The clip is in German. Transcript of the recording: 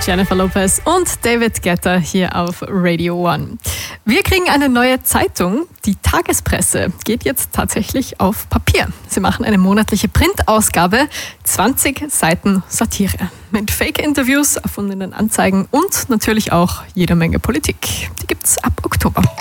Jennifer Lopez und David Guetta hier auf Radio 1. Wir kriegen eine neue Zeitung. Die Tagespresse geht jetzt tatsächlich auf Papier. Sie machen eine monatliche Printausgabe, 20 Seiten Satire. Mit Fake-Interviews, erfundenen Anzeigen und natürlich auch jede Menge Politik. Die gibt's ab Oktober.